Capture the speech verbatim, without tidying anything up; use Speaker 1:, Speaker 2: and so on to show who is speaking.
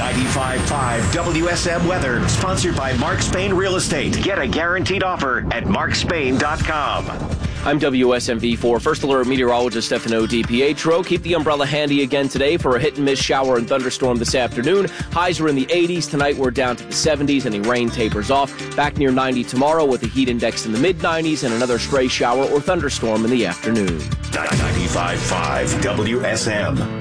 Speaker 1: ninety-five point five W S M weather, sponsored by Mark Spain Real Estate. Get a guaranteed offer at mark spain dot com.
Speaker 2: I'm W S M V four First Alert meteorologist Stefano DiPietro. Keep the umbrella handy again today for a hit-and-miss shower and thunderstorm this afternoon. Highs are in the eighties. Tonight we're down to the seventies. Any rain tapers off. Back near ninety tomorrow with a heat index in the mid-nineties and another stray shower or thunderstorm in the afternoon.
Speaker 1: ninety-five point five W S M.